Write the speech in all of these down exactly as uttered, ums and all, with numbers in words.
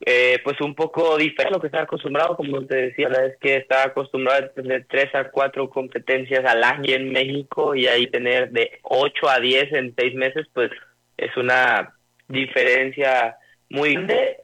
eh, pues un poco diferente a lo que estaba acostumbrado, como te decía, la verdad es que estaba acostumbrado a tener tres a cuatro competencias al año en México y ahí tener de ocho a diez en seis meses, pues es una diferencia muy grande.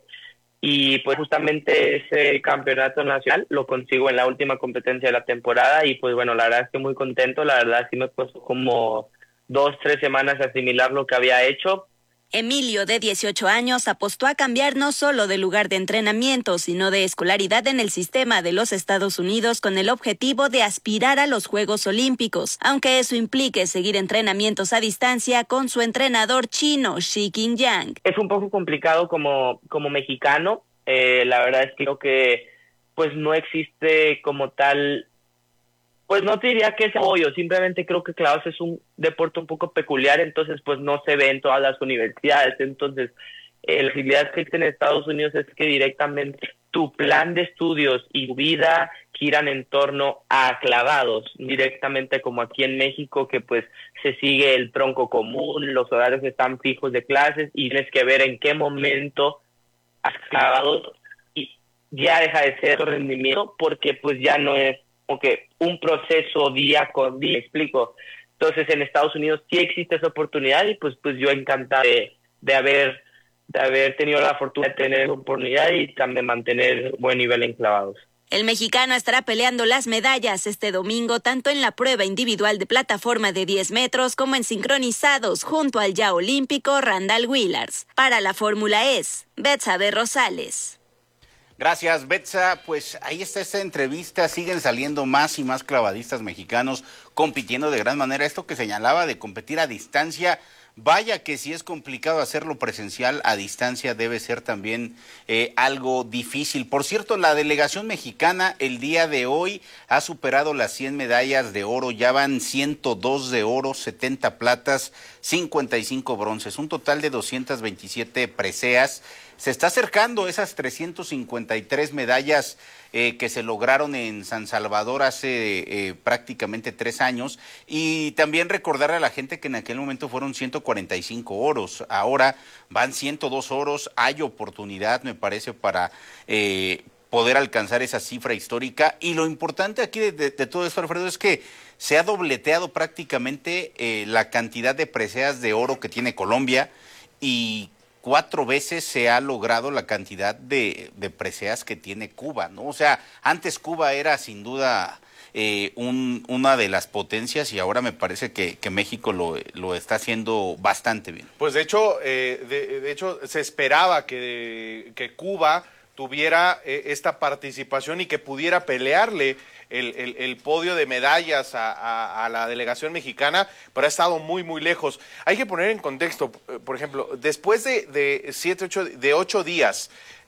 Y pues justamente ese campeonato nacional lo consigo en la última competencia de la temporada y pues bueno, la verdad es que muy contento, la verdad sí me costó como dos, tres semanas asimilar lo que había hecho. Emilio, de dieciocho años, apostó a cambiar no solo de lugar de entrenamiento, sino de escolaridad en el sistema de los Estados Unidos con el objetivo de aspirar a los Juegos Olímpicos, aunque eso implique seguir entrenamientos a distancia con su entrenador chino, Shi Qingyang. Es un poco complicado como, como mexicano, eh, la verdad es que creo que pues no existe como tal. Pues no te diría que es apoyo, simplemente creo que clavos es un deporte un poco peculiar, entonces pues no se ve en todas las universidades, entonces eh, la realidad que existe en Estados Unidos es que directamente tu plan de estudios y tu vida giran en torno a clavados, directamente como aquí en México que pues se sigue el tronco común, los horarios están fijos de clases y tienes que ver en qué momento has clavado y ya deja de ser rendimiento porque pues ya no es que un proceso día con día, explico. Entonces en Estados Unidos sí existe esa oportunidad y pues pues yo encantado de, de haber de haber tenido la fortuna de tener esa oportunidad y también mantener buen nivel en clavados. El mexicano estará peleando las medallas este domingo tanto en la prueba individual de plataforma de diez metros como en sincronizados junto al ya olímpico Randall Willars. Para la Fórmula E S, Betsabe Rosales. Gracias, Betsa. Pues ahí está esta entrevista. Siguen saliendo más y más clavadistas mexicanos compitiendo de gran manera. Esto que señalaba de competir a distancia, vaya que si es complicado hacerlo presencial, a distancia debe ser también eh, algo difícil. Por cierto, la delegación mexicana el día de hoy ha superado las cien medallas de oro. Ya van ciento dos de oro, setenta platas, cincuenta y cinco bronces. Un total de doscientas veintisiete preseas. Se está acercando esas trescientas cincuenta y tres medallas eh, que se lograron en San Salvador hace eh, prácticamente tres años. Y también recordarle a la gente que en aquel momento fueron ciento cuarenta y cinco oros. Ahora van ciento dos oros. Hay oportunidad, me parece, para eh, poder alcanzar esa cifra histórica. Y lo importante aquí de, de, de todo esto, Alfredo, es que se ha dobleteado prácticamente eh, la cantidad de preseas de oro que tiene Colombia y cuatro veces se ha logrado la cantidad de, de preseas que tiene Cuba, ¿no? O sea, antes Cuba era sin duda eh, un, una de las potencias y ahora me parece que, que México lo, lo está haciendo bastante bien. Pues de hecho, eh, de, de hecho se esperaba que, que Cuba tuviera eh, esta participación y que pudiera pelearle el, el, el podio de medallas a, a, a la delegación mexicana, pero ha estado muy, muy lejos. Hay que poner en contexto, por ejemplo, después de, de, siete, ocho, de ocho días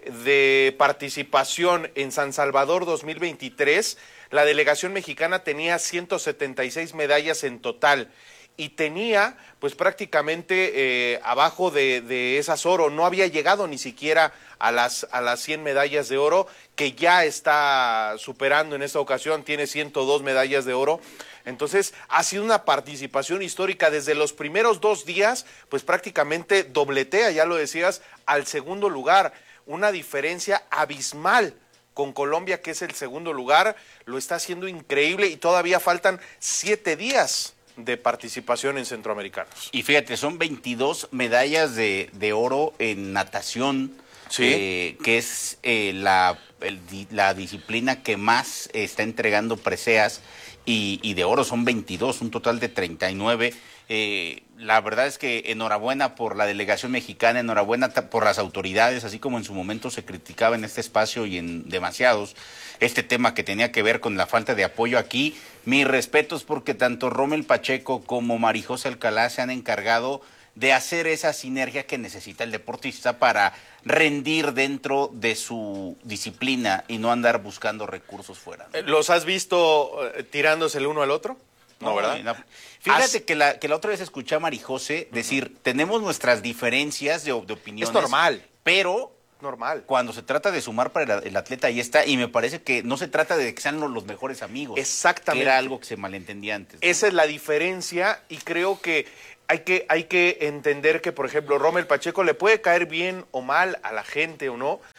de participación en San Salvador dos mil veintitrés, la delegación mexicana tenía ciento setenta y seis medallas en total. Y tenía, pues prácticamente eh, abajo de, de esas oro, no había llegado ni siquiera a las, a las cien medallas de oro, que ya está superando en esta ocasión, tiene ciento dos medallas de oro. Entonces, ha sido una participación histórica desde los primeros dos días, pues prácticamente dobletea, ya lo decías, al segundo lugar. Una diferencia abismal con Colombia, que es el segundo lugar, lo está haciendo increíble y todavía faltan siete días de participación en centroamericanos. Y fíjate, son veintidós medallas de, de oro en natación, sí. eh, que es eh, la, el, la disciplina que más está entregando preseas, y, y de oro son veintidós, un total de treinta y nueve. Eh, la verdad es que enhorabuena por la delegación mexicana, enhorabuena por las autoridades, así como en su momento se criticaba en este espacio y en demasiados este tema que tenía que ver con la falta de apoyo aquí. Mis respetos porque tanto Rommel Pacheco como Marijose Alcalá se han encargado de hacer esa sinergia que necesita el deportista para rendir dentro de su disciplina y no andar buscando recursos fuera, ¿no? ¿Los has visto uh, tirándose el uno al otro? No, no, ¿verdad? No. Fíjate Has... que, la, que la otra vez escuché a Marijose decir, uh-huh. tenemos nuestras diferencias de, de opiniones. Es normal. Pero normal. Cuando se trata de sumar para el, el atleta, ahí está, y me parece que no se trata de que sean los, los mejores amigos. Exactamente. Que era algo que se malentendía antes, ¿no? Esa es la diferencia, y creo que hay que, hay que entender que, por ejemplo, Rommel Pacheco le puede caer bien o mal a la gente o no,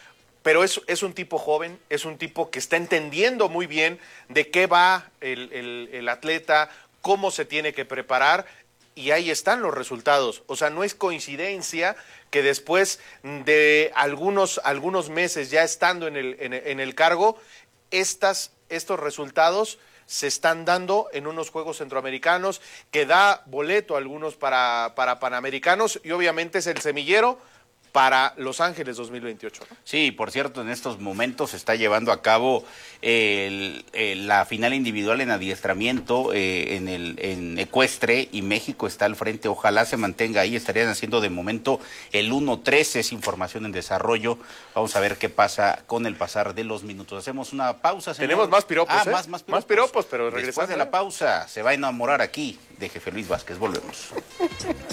pero es, es un tipo joven, es un tipo que está entendiendo muy bien de qué va el, el, el atleta, cómo se tiene que preparar, y ahí están los resultados. O sea, no es coincidencia que después de algunos, algunos meses ya estando en el, en, en el cargo, estas, estos resultados se están dando en unos Juegos Centroamericanos, que da boleto a algunos para, para Panamericanos, y obviamente es el semillero para Los Ángeles dos mil veintiocho, ¿no? Sí, por cierto, en estos momentos se está llevando a cabo el, el, la final individual en adiestramiento eh, en el en ecuestre, y México está al frente. Ojalá se mantenga ahí. Estarían haciendo de momento el uno trece, es información en desarrollo. Vamos a ver qué pasa con el pasar de los minutos. Hacemos una pausa, señor. Tenemos más piropos, ah, ¿eh? más, más piropos. Más piropos, pero regresando. Después de la pausa se va a enamorar aquí de Jefe Luis Vázquez. Volvemos.